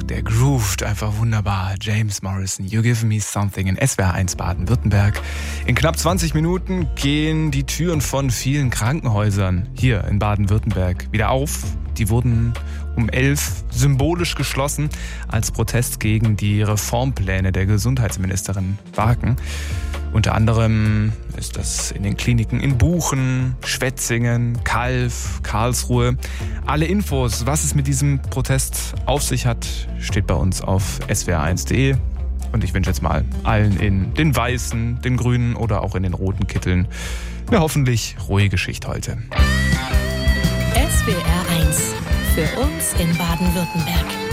der groovt einfach wunderbar. James Morrison, You Give Me Something in SWR 1 Baden-Württemberg. In knapp 20 Minuten gehen die Türen von vielen Krankenhäusern hier in Baden-Württemberg wieder auf. Die wurden um 11 symbolisch geschlossen als Protest gegen die Reformpläne der Gesundheitsministerin Barken. Unter anderem ist das in den Kliniken in Buchen, Schwetzingen, Calw, Karlsruhe. Alle Infos, was es mit diesem Protest auf sich hat, steht bei uns auf swr1.de. Und ich wünsche jetzt mal allen in den weißen, den grünen oder auch in den roten Kitteln eine hoffentlich ruhige Schicht heute. SWR 1 für uns in Baden-Württemberg.